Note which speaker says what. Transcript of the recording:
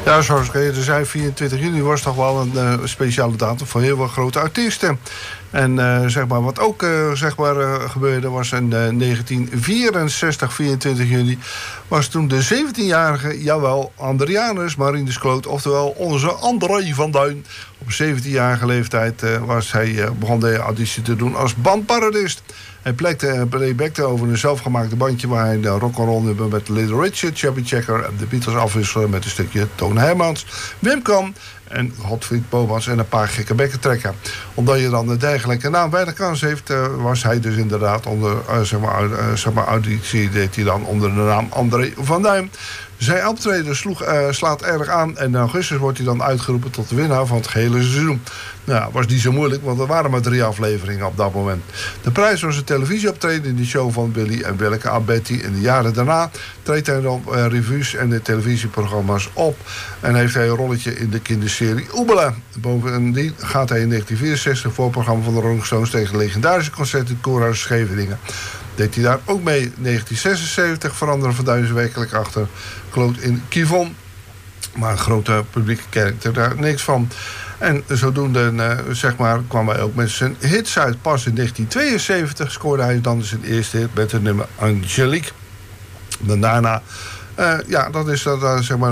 Speaker 1: Ja, zoals ik eerder zei, 24 juni was toch wel een speciale datum voor heel veel grote artiesten. En zeg maar, wat ook gebeurde was in 1964, 24 juni... was toen de 17-jarige, jawel, Andrianus Marinus Kloot... oftewel onze André van Duin. Op 17-jarige leeftijd begon hij auditie te doen als bandparodist. Hij playbackte over een zelfgemaakte bandje... waar hij de rock'n'roll nummer met Little Richard, Chubby Checker... en de Beatles afwisselen met een stukje Toon Hermans, Wim Kan... en Godfried Bomans en een paar gekke bekken trekken. Omdat je dan een dergelijke naam bij de kans heeft... was hij dus inderdaad onder auditie... deed hij dan onder de naam André van Duin. Zijn optreden slaat erg aan... en in augustus wordt hij dan uitgeroepen tot de winnaar van het gehele seizoen. Nou, was niet zo moeilijk, want er waren maar 3 afleveringen op dat moment. De prijs was een televisieoptreden in de show van Billy en Willeke Abbetti. In de jaren daarna treedt hij op revues en de televisieprogramma's op. En heeft hij een rolletje in de kinderserie Oebela. Bovendien gaat hij in 1964 voor het programma van de Rolling Stones... tegen het legendarische concert in Koorhuis Scheveningen. Deed hij daar ook mee. In 1976 veranderde Van Duin werkelijk achter Kloot in Kivon. Maar een grote publieke kerk daar niks van. En zodoende kwam hij ook met zijn hits uit. Pas in 1972 scoorde hij dan zijn eerste hit met het nummer Angelique. Dan daarna, dat is zeg maar...